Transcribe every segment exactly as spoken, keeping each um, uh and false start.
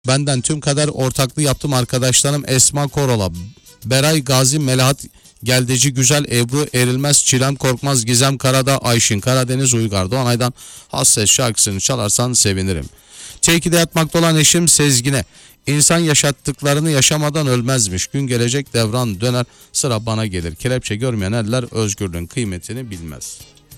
Benden tüm kader ortaklığı yaptım arkadaşlarım Esma Korola, Beray Gazi, Melahat Geldeci Güzel, Ebru Erilmez, Çilem Korkmaz, Gizem Karadağ, Ayşin Karadeniz, Uygar Doğanay'dan Hasset şarkısını çalarsan sevinirim. Çekide yatmakta olan eşim Sezgin'e, İnsan yaşattıklarını yaşamadan ölmezmiş. Gün gelecek devran döner, sıra bana gelir. Kelepçe görmeyen eller özgürlüğün kıymetini bilmez.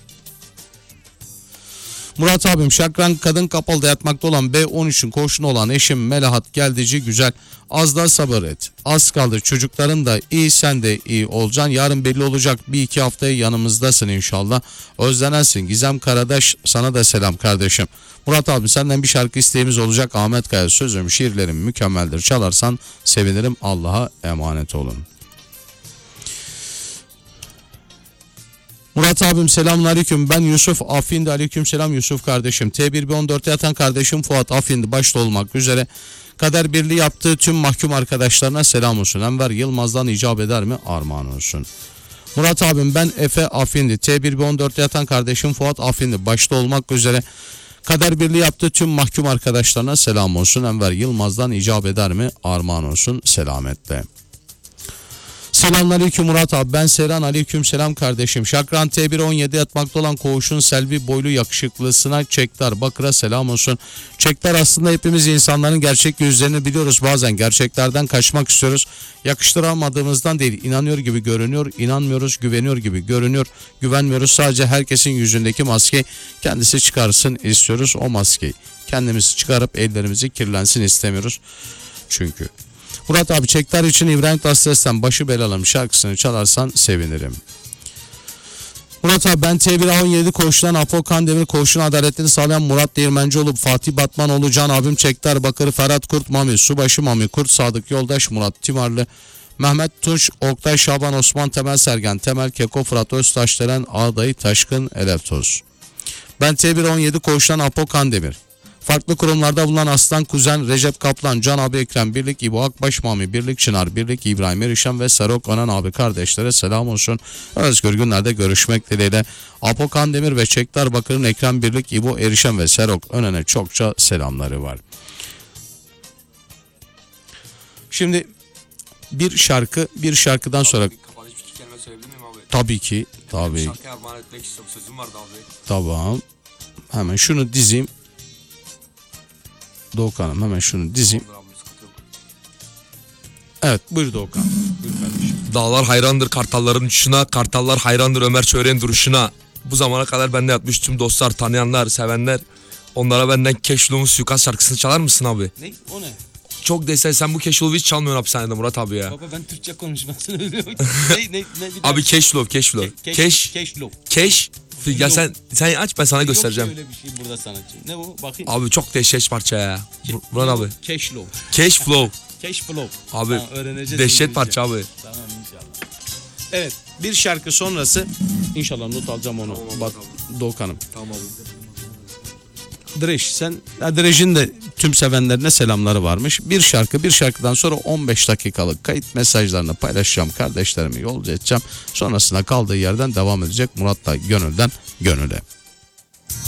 Murat abim, Şakran Kadın Kapalı'da yatmakta olan B on üçün koğuşunda olan eşim Melahat Geldeci Güzel, az da sabır et. Az kaldı, çocukların da iyi, sen de iyi olacaksın. Yarın belli olacak, bir iki haftaya yanımızdasın inşallah. Özlenensin. Gizem Karadaş, sana da selam kardeşim. Murat abi, senden bir şarkı isteğimiz olacak. Ahmet Kaya, sözüm şiirlerim mükemmeldir. Çalarsan sevinirim. Allah'a emanet olun. Murat abim, selamünaleyküm. Ben Yusuf Afindi. Aleyküm selam Yusuf kardeşim. T bir B on dörtte yatan kardeşim Fuat Afindi başta olmak üzere kader birliği yaptığı tüm mahkum arkadaşlarına selam olsun. Enver Yılmaz'dan icap eder mi? Armağan olsun. Murat abim, ben Efe Afindi. T bir B on dörtte yatan kardeşim Fuat Afindi başta olmak üzere kader birliği yaptığı tüm mahkum arkadaşlarına selam olsun. Enver Yılmaz'dan icap eder mi? Armağan olsun. Selametle. Selamünaleyküm Murat abi, ben Seyran. Aleyküm selam kardeşim. Şakran T bir on yedi yatmakta olan koğuşun Selvi boylu yakışıklısına Çektar Bakır'a selam olsun. Çektar, aslında hepimiz insanların gerçek yüzlerini biliyoruz, bazen gerçeklerden kaçmak istiyoruz. Yakıştıramadığımızdan değil, inanıyor gibi görünüyor, inanmıyoruz, güveniyor gibi görünüyor, güvenmiyoruz. Sadece herkesin yüzündeki maskeyi kendisi çıkarsın istiyoruz, o maskeyi. Kendimizi çıkarıp ellerimizi kirlensin istemiyoruz çünkü. Murat abi, Çektar için İbrahim Tatlıses'ten Başı Belalım şarkısını çalarsan sevinirim. Murat abi, ben T bir on yedi koğuşundan Apo Kandemir, koğuşun adaletini sağlayan Murat Değirmencioğlu, Fatih Batmanoğlu, Can abim Çektar Bakır, Ferhat Kurt, Mami Subaşı, Mami Kurt, Sadık Yoldaş, Murat Timarlı, Mehmet Tunç, Oktay Şaban, Osman Temel Sergen, Temel Keko, Fırat Öztaşdelen, Ağdayı Taşkın, Eleftoz. Ben T bir on yedi koğuşundan Apo Kandemir. Farklı kurumlarda bulunan Aslan Kuzen, Recep Kaplan, Can abi Ekrem Birlik, İbo Akbaş, Mami Birlik, Çınar Birlik, İbrahim Erişan ve Sarok Anan abi kardeşlere selam olsun. Özgür günlerde görüşmek dileğiyle. Apo Kandemir ve Çektar Bakır'ın Ekrem Birlik, İbo Erişan ve Sarok Önen'e çokça selamları var. Şimdi bir şarkı, bir şarkıdan sonra... Tabii ki, tabii. Şarkı armağan etmek istiyorum, sözüm vardı abi. Tamam. Hemen şunu dizeyim. Doğukan'ım, hemen şunu dizeyim. Evet, buyur Doğukan. Buyur kardeşim. Dağlar hayrandır kartalların uçuşuna, kartallar hayrandır Ömer Çörek'in duruşuna. Bu zamana kadar bende yatmış tüm dostlar, tanıyanlar, sevenler. Onlara benden Keşlum'un Suikast şarkısını çalar mısın abi? Ne? O ne? Çok desen sen bu Keşlum'u hiç çalmıyorsun hapishanede Murat abi ya. Baba, ben Türkçe konuşmasını biliyorum. ne, ne, ne, Abi Keşlum, Keşlum. Keş. Keş. Keşlum. Keş. Ya sen sen aç, ben sana göstereceğim. Yok öyle bir şey burada sanatçı. Ne bu? Bakayım. Abi çok dehşet parça ya. Murat abi. Keşlum. Cash Flow. Keşflow. Abi tamam, öğreneceğiz dehşet İngilizce. parça abi. Tamam inşallah. Evet, bir şarkı sonrası inşallah not alacağım onu. Tamam, Bak tamam. Doğukan'ım. Tamam abi. Dreş, sen Dreş'in de tüm sevenlerine selamları varmış. Bir şarkı, bir şarkıdan sonra on beş dakikalık kayıt mesajlarını paylaşacağım, kardeşlerimi yolcu edeceğim. Sonrasında kaldığı yerden devam edecek. Murat da gönülden gönüle.